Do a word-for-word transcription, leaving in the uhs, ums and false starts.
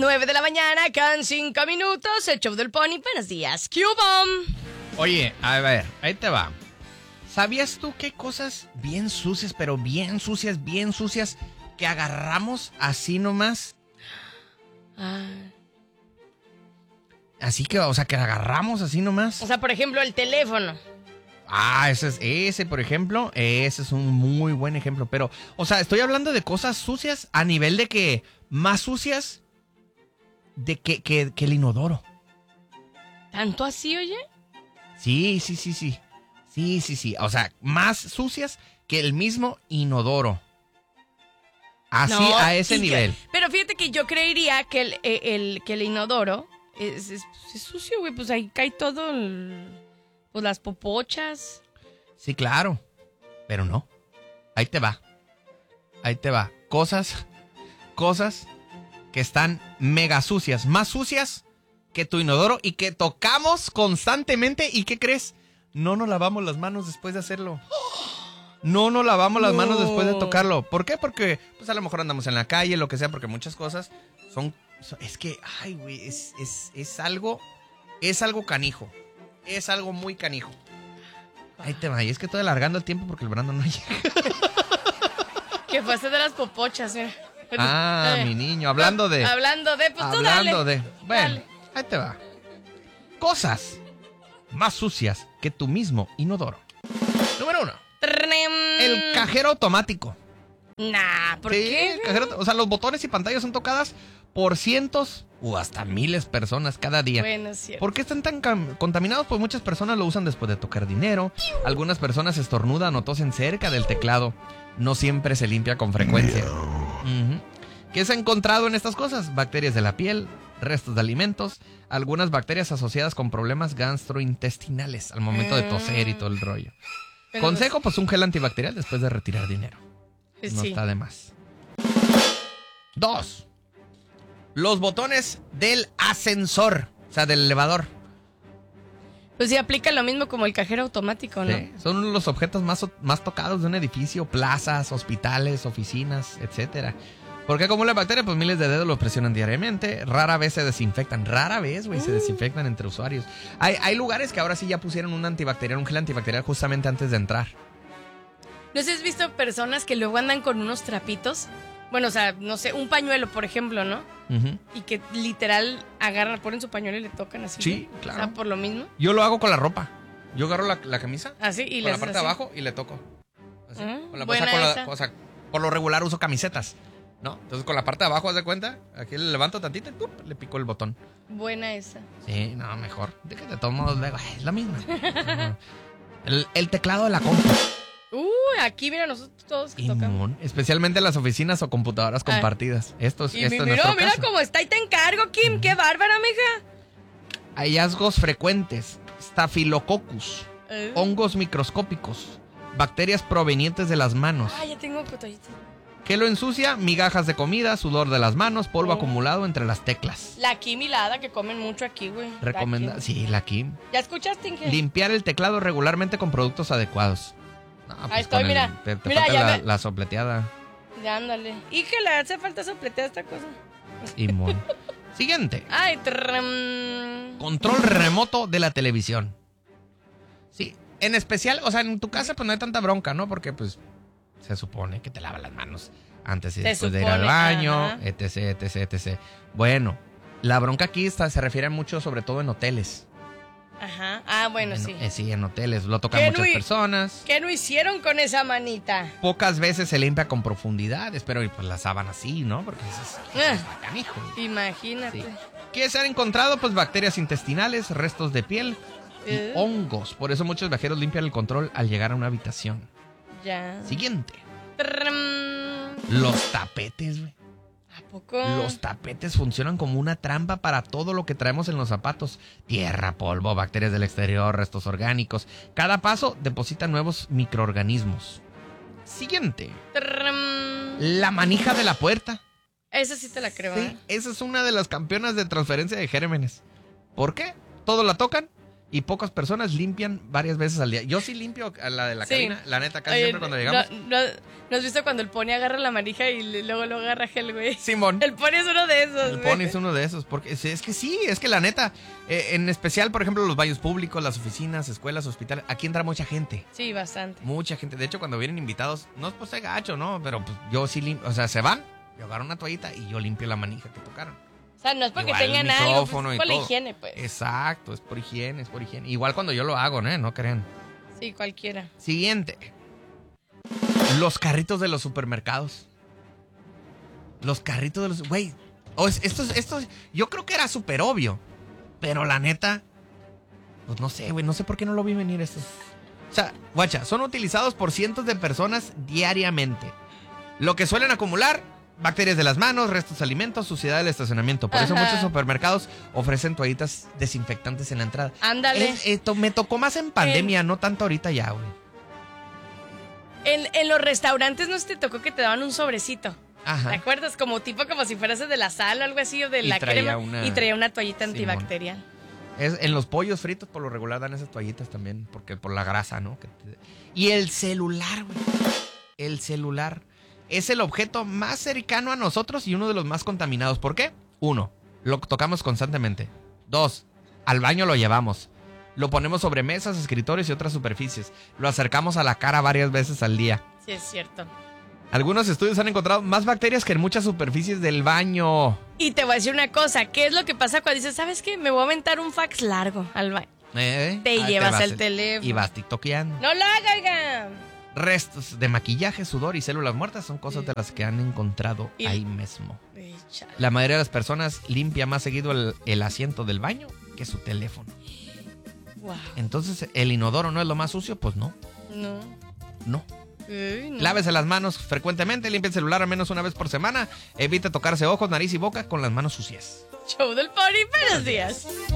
nueve de la mañana, con cinco minutos, el show del Pony. Buenos días, Cubom. Oye, a ver, ahí te va. ¿Sabías tú qué cosas bien sucias, pero bien sucias, bien sucias, que agarramos así nomás? Ah. Así que, o sea, que agarramos así nomás. O sea, por ejemplo, el teléfono. Ah, ese es, ese, por ejemplo, ese es un muy buen ejemplo. Pero, o sea, estoy hablando de cosas sucias a nivel de que más sucias de que, que, que el inodoro. ¿Tanto así, oye? Sí, sí, sí, sí. Sí, sí, sí. O sea, más sucias que el mismo inodoro. Así, No, a ese y que- nivel. pero fíjate que yo creería que el, el- que el inodoro es, es- es sucio, güey. Pues ahí cae todo, el- pues las popochas. Sí, claro. Pero no. Ahí te va. Ahí te va. Cosas, cosas que están mega sucias. Más sucias que tu inodoro y que tocamos constantemente. ¿Y qué crees? No nos lavamos las manos después de hacerlo. No nos lavamos las No. manos después de tocarlo. ¿Por qué? Porque pues a lo mejor andamos en la calle, lo que sea, porque muchas cosas son... son- es que, ay, güey, es, es, es algo... Es algo canijo. Es algo muy canijo. Ahí te va. Y es que estoy alargando el tiempo porque el verano no llega. Que fuese de las popochas, mira. Ah, Eh, mi niño. Hablando de... Hablando de, pues tú Hablando dale. de... Bueno, Dale. ahí te va. Cosas más sucias que tu mismo inodoro. Número uno. Trrrem. El cajero automático. Nah, ¿por Sí, qué? el cajero, o sea, los botones y pantallas son tocadas por cientos o hasta miles de personas cada día. Bueno, es cierto. ¿Por qué están tan cam- contaminados? Pues muchas personas lo usan después de tocar dinero. Algunas personas estornudan o tosen cerca del teclado. No siempre se limpia con frecuencia. Ujú. ¿Qué se ha encontrado en estas cosas? Bacterias de la piel, restos de alimentos, algunas bacterias asociadas con problemas gastrointestinales al momento de toser y todo el rollo. Pero Consejo, pues un gel antibacterial después de retirar dinero. pues, No sí. está de más. Dos. Los botones del ascensor, o sea, del elevador. Pues sí, aplica lo mismo como el cajero automático, ¿no? ¿Sí? Son uno de los objetos más, más tocados de un edificio, plazas, hospitales, oficinas, etcétera. ¿Por qué acumulan bacterias? Pues miles de dedos lo presionan diariamente. Rara vez se desinfectan. Rara vez, güey, se Mm. desinfectan entre usuarios. Hay, hay lugares que ahora sí ya pusieron un antibacterial, un gel antibacterial justamente antes de entrar. ¿No sé si has visto personas que luego andan con unos trapitos? Bueno, o sea, no sé, un pañuelo, por ejemplo, ¿no? Ujú. Y que literal agarran, ponen su pañuelo y le tocan así. Sí, ¿no? claro. O sea, por lo mismo. Yo lo hago con la ropa. Yo agarro la, la camisa, Así, y con le la haces parte de así. abajo y le toco. Así. Ah, Con la, buena o sea, con la- esa. o sea, por lo regular uso camisetas, ¿no? Entonces con la parte de abajo, haz de cuenta, aquí le levanto tantito y ¡pup! Le pico el botón. Buena esa. Sí, no, mejor. De que de todos modos luego, ay, es la misma. Ajá. el, el teclado de la compu. Uy, aquí mira nosotros todos que tocamos. Inmún. Especialmente en las oficinas o computadoras Ah. compartidas. Esto es, Y esto mi- es mira, nuestro mira caso. cómo está y te encargo, Kim. Qué bárbara, mija. Hallazgos frecuentes. Staphylococcus. Eh. Hongos microscópicos. Bacterias provenientes de las manos. Ah, ya tengo cotollito. ¿Qué lo ensucia? Migajas de comida, sudor de las manos, polvo Oh. acumulado entre las teclas. La Kim y la Ada que comen mucho aquí, güey. La Recomenda, Kim. sí, la Kim. ¿Ya escuchaste, Inge? Limpiar el teclado regularmente con productos adecuados. No, pues Ahí estoy, con el- mira. te, te Mira, falta ya la, me- la sopleteada. Ya, ándale. Y que le hace falta sopletear esta cosa. Inmún. Siguiente. Ay, trrrm. Control remoto de la televisión. Sí, en especial, o sea, en tu casa pues no hay tanta bronca, ¿no? Porque pues se supone que te lavas las manos antes y Se después de ir al supone, baño, ajá. etc, etc, etcétera. Bueno, la bronca aquí está, se refiere mucho sobre todo en hoteles. Ajá. Ah, bueno, En- sí. eh, sí, en hoteles lo tocan ¿Qué muchas no hi- personas. ¿Qué no hicieron con esa manita? Pocas veces se limpia con profundidad, espero pues la sábana sí, ¿no? Porque eso es, eso es Ah. canijo. Imagínate. Sí. ¿Qué se han encontrado? Pues bacterias intestinales, restos de piel y Eh. hongos. Por eso muchos viajeros limpian el control al llegar a una habitación. Ya. Siguiente. Trrrm. Los tapetes, güey. ¿A poco? Los tapetes funcionan como una trampa para todo lo que traemos en los zapatos. Tierra, polvo, bacterias del exterior, restos orgánicos. Cada paso deposita nuevos microorganismos. Siguiente. Trrrm. La manija de la puerta. Esa sí te la creo, Sí, ¿eh? esa es una de las campeonas de transferencia de gérmenes. ¿Por qué? Todos la tocan y pocas personas limpian varias veces al día. Yo sí limpio a la de la Sí. cabina, la neta, casi Oye, siempre cuando llegamos. ¿no, no, ¿no has visto cuando el Pony agarra la manija y le- luego lo agarra gel, güey? Simón. El Pony es uno de esos, El güey. Pony es uno de esos, porque es, es que sí, es que la neta, eh, en especial, por ejemplo, los baños públicos, las oficinas, escuelas, hospitales, aquí entra mucha gente, Sí, bastante. mucha gente. De hecho, cuando vienen invitados, no es pues de gacho, ¿no? Pero pues yo sí limpio, o sea, se van, yo agarro una toallita y yo limpio la manija que tocaron. O sea, no es porque Igual el tengan algo, micrófono pues, y es por la todo. higiene, pues. Exacto, es por higiene, es por higiene. Igual cuando yo lo hago, ¿no? No crean. Sí, cualquiera. Siguiente. Los carritos de los supermercados. Los carritos de los... Güey, oh, es- esto, es- esto, es- yo creo que era súper obvio. Pero la neta, pues no sé, güey, no sé por qué no lo vi venir esto. O sea, guacha, son utilizados por cientos de personas diariamente. Lo que suelen acumular, bacterias de las manos, restos de alimentos, suciedad del estacionamiento. Por eso Ajá. muchos supermercados ofrecen toallitas desinfectantes en la entrada. Ándale. Es- esto me tocó más en pandemia, no tanto ahorita ya, güey. En, en los restaurantes no se te tocó que te daban un sobrecito. ¿Te Ajá. acuerdas? Como tipo como si fueras de la sal o algo así o de Y la traía crema. una- Y traía una toallita Simón. antibacterial. Es, en los pollos fritos por lo regular dan esas toallitas también, porque por la grasa, ¿no? Que te- Y el celular, güey. El celular es el objeto más cercano a nosotros y uno de los más contaminados. ¿Por qué? Uno, lo tocamos constantemente. Dos, al baño lo llevamos. Lo ponemos sobre mesas, escritorios y otras superficies. Lo acercamos a la cara varias veces al día. Sí, es cierto. Algunos estudios han encontrado más bacterias que en muchas superficies del baño. Y te voy a decir una cosa. ¿Qué es lo que pasa cuando dices, ¿sabes qué? Me voy a aventar un fax largo al baño. ¿Eh? Te Ahí llevas vas el teléfono. Y vas tiktokeando. ¡No lo haga, oiga! Restos de maquillaje, sudor y células muertas son cosas de las que han encontrado Y- ahí mismo. Ay, chale. La mayoría de las personas limpia más seguido el, el asiento del baño que su teléfono. Wow. Entonces, ¿el inodoro no es lo más sucio? Pues no, No. no. Uy, no. Lávese las manos frecuentemente, limpie el celular al menos una vez por semana, evite tocarse ojos, nariz y boca con las manos sucias. Show del Pony, buenos días.